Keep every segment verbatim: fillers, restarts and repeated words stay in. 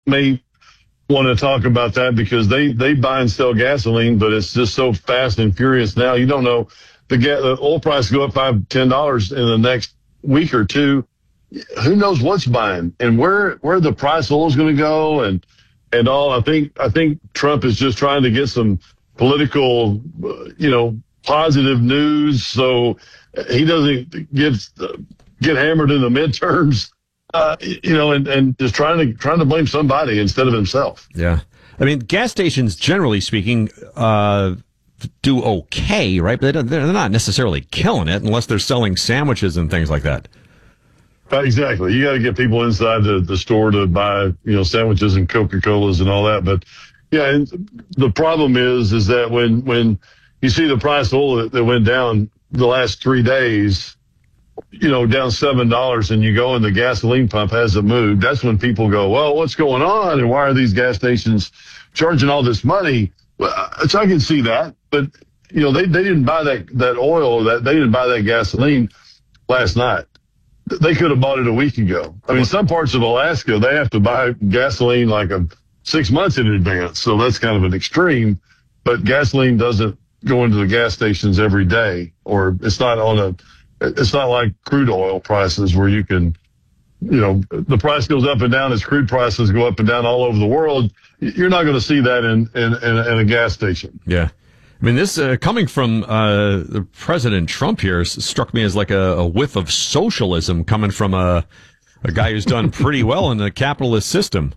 may want to talk about that because they, they buy and sell gasoline, but it's just so fast and furious now. You don't know the, ga- the oil price go up five, ten dollars in the next week or two. Who knows what's buying and where, where the price of oil is going to go and, and all. I think, I think Trump is just trying to get some political, uh, you know, positive news. So he doesn't get, uh, get hammered in the midterms, uh, you know, and, and just trying to, trying to blame somebody instead of himself. Yeah. I mean, gas stations, generally speaking, uh, do okay, right? But they're not necessarily killing it unless they're selling sandwiches and things like that. Exactly. You got to get people inside the, the store to buy, you know, sandwiches and Coca-Colas and all that. But yeah, and the problem is, is that when, when you see the price of oil that, that went down the last three days, you know, down seven dollars and you go and the gasoline pump hasn't moved, that's when people go, well, what's going on? And why are these gas stations charging all this money? Well, so I can see that, but you know, they, they didn't buy that, that oil, that they didn't buy that gasoline last night. They could have bought it a week ago. I mean, some parts of Alaska, they have to buy gasoline like a six months in advance. So that's kind of an extreme, but gasoline doesn't go into the gas stations every day, or it's not on a, it's not like crude oil prices where you can, you know, the price goes up and down as crude prices go up and down all over the world. You're not going to see that in, in, in, a, in a gas station. Yeah. I mean, this uh, coming from uh, President Trump here struck me as like a, a whiff of socialism coming from a a guy who's done pretty well in the capitalist system.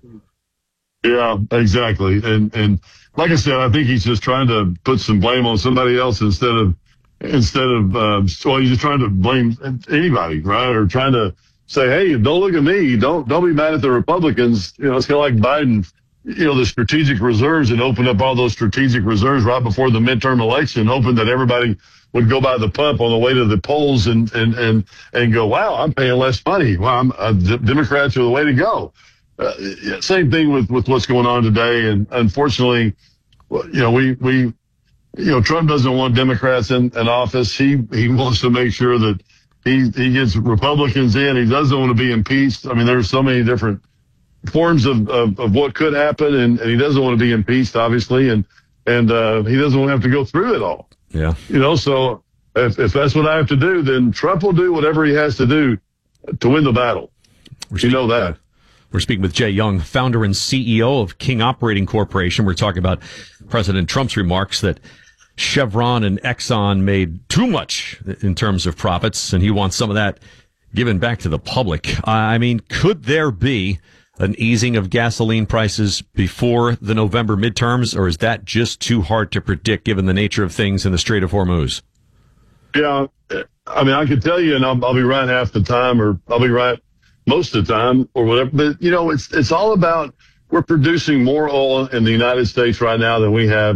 Yeah, exactly. And and like I said, I think he's just trying to put some blame on somebody else instead of instead of uh, well, he's just trying to blame anybody, right? Or trying to say, hey, don't look at me, don't don't be mad at the Republicans. You know, it's kind of like Biden. You know, the strategic reserves and opened up all those strategic reserves right before the midterm election, hoping that everybody would go by the pump on the way to the polls and, and, and, and go, wow, I'm paying less money. Well, I'm, uh, Democrats are the way to go. Uh, same thing with, with what's going on today. And unfortunately, you know, we, we, you know, Trump doesn't want Democrats in, in office. He, he wants to make sure that he, he gets Republicans in. He doesn't want to be impeached. I mean, there's so many different forms of, of, of what could happen, and, and he doesn't want to be impeached, obviously, and and uh, he doesn't want to have to go through it all. Yeah, you know. So if, if that's what I have to do, then Trump will do whatever he has to do to win the battle. We're you know that. Uh, we're speaking with Jay Young, founder and C E O of King Operating Corporation. We're talking about President Trump's remarks that Chevron and Exxon made too much in terms of profits, and he wants some of that given back to the public. I mean, could there be an easing of gasoline prices before the November midterms, or is that just too hard to predict given the nature of things in the Strait of Hormuz? Yeah, I mean, I could tell you, and I'll, I'll be right half the time, or I'll be right most of the time, or whatever. But, you know, it's it's all about, we're producing more oil in the United States right now than we have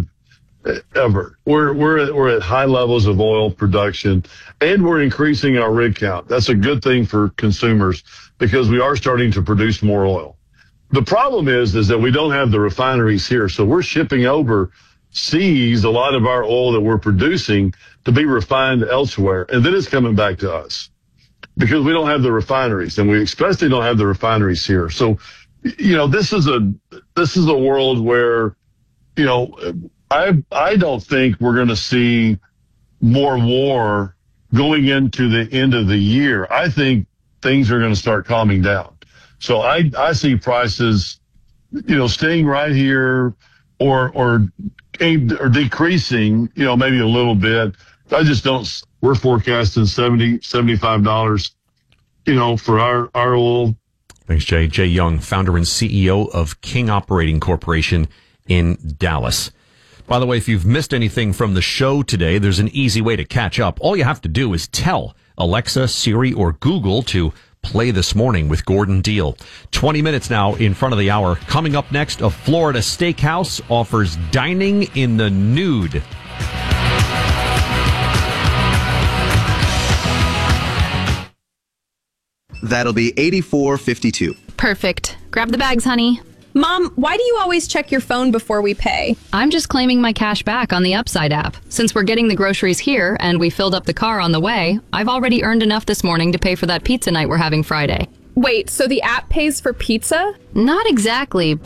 ever. We're we're at, we're at high levels of oil production, and we're increasing our rig count. That's a good thing for consumers because we are starting to produce more oil. The problem is is that we don't have the refineries here, so we're shipping overseas a lot of our oil that we're producing to be refined elsewhere, and then it's coming back to us because we don't have the refineries, and we especially don't have the refineries here. So, you know, this is a this is a world where, you know, I I don't think we're going to see more war going into the end of the year. I think things are going to start calming down. So I I see prices, you know, staying right here or or or decreasing, you know, maybe a little bit. I just don't. We're forecasting seventy, seventy-five dollars, you know, for our our oil. Thanks, Jay. Jay Young, founder and C E O of King Operating Corporation in Dallas. By the way, if you've missed anything from the show today, there's an easy way to catch up. All you have to do is tell Alexa, Siri, or Google to play This Morning with Gordon Deal. twenty minutes now in front of the hour. Coming up next, a Florida steakhouse offers dining in the nude. That'll be eighty-four fifty-two. Perfect. Grab the bags, honey. Mom, why do you always check your phone before we pay? I'm just claiming my cash back on the Upside app. Since we're getting the groceries here and we filled up the car on the way, I've already earned enough this morning to pay for that pizza night we're having Friday. Wait, so the app pays for pizza? Not exactly,